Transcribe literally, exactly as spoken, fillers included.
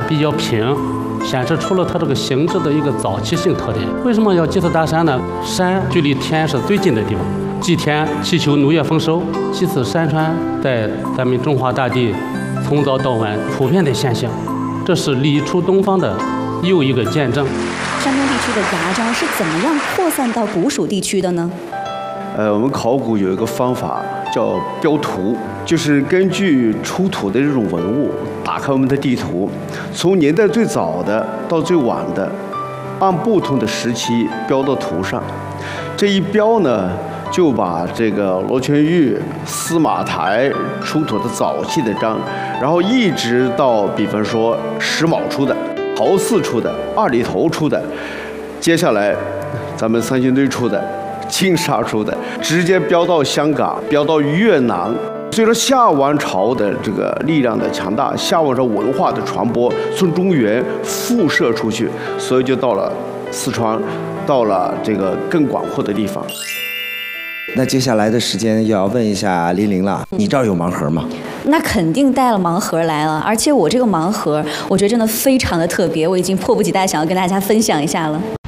比较平，显示出了它这个形制的一个早期性特点。为什么要祭祀大山呢？山距离天是最近的地方，祭天祈求农业丰收。祭祀山川在咱们中华大地从早到晚普遍的现象，这是礼出东方的又一个见证。 山东地区的牙璋是怎么样扩散到古蜀地区的呢？ 呃，我们考古有一个方法叫标图，就是根据出土的这种文物，打开我们的地图，从年代最早的到最晚的，按不同的时期标到图上。这一标呢，就把这个罗圈玉、司马台出土的早期的章，然后一直到比方说石卯出的、陶寺出的、二里头出的，接下来咱们三星堆出的、金沙出的，直接标到香港，标到越南。所以说夏王朝的这个力量的强大，夏王朝文化的传播，从中原辐射出去，所以就到了四川，到了这个更广阔的地方。 那接下来的时间又要问一下林玲了，你这儿有盲盒吗？ 那肯定带了盲盒来了，而且我这个盲盒，我觉得真的非常的特别，我已经迫不及待想要跟大家分享一下了。